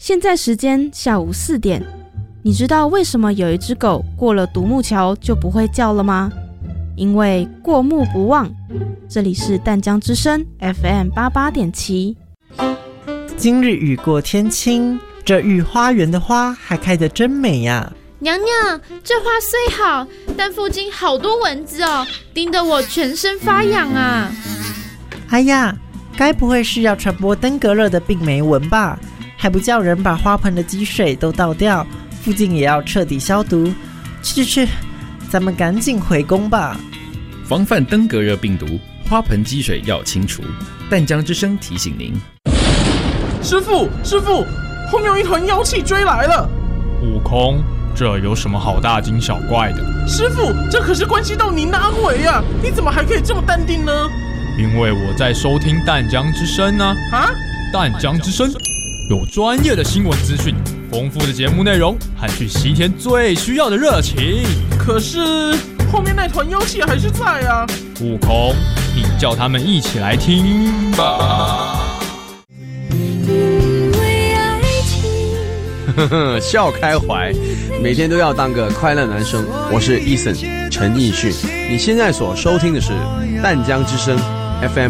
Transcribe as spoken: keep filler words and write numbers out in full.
现在时间下午四点，你知道为什么有一只狗过了独木桥就不会叫了吗？因为过目不忘。这里是淡江之声 F M 八八点七。 今日雨过天晴，这御花园的花还开得真美呀！ 娘娘，这花虽好，但附近好多蚊子哦，叮得我全身发痒啊！ 哎呀，该不会是要传播登革热的病媒蚊吧？还不叫人把花盆的积水都倒掉，附近也要彻底消毒。去去去，咱们赶紧回宫吧。 防范登革热病毒，花盆积水要清除。淡江之声提醒您。 师父，师父，后面有一团妖气追来了。 悟空，这有什么好大惊小怪的？ 师父，这可是关系到您的安危啊！你怎么还可以这么淡定呢？ 因为我在收听淡江之声啊！ 啊， 淡江之声有专业的新闻资讯，丰富的节目内容和去西天最需要的热情。 可是后面那团妖气还是在啊！ 悟空，你叫他们一起来听吧。 笑开怀，每天都要当个快乐男生。我是 Eason 陈奕迅，你现在所收听的是淡江之声 F M